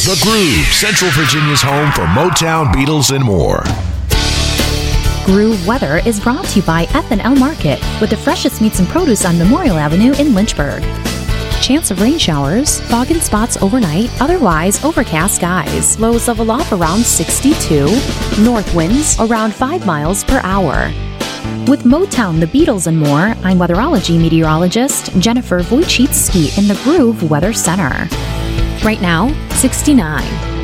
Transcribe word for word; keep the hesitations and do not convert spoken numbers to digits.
The Groove, Central Virginia's home for Motown, Beatles, and more. Groove Weather is brought to you by F and L Market, with the freshest meats and produce on Memorial Avenue in Lynchburg. Chance of rain showers, fog and spots overnight, otherwise overcast skies. Lows level off around sixty-two. North winds around five miles per hour. With Motown, the Beatles, and more, I'm weatherology meteorologist Jennifer Wojcicki in the Groove Weather Center. Right now, sixty-nine.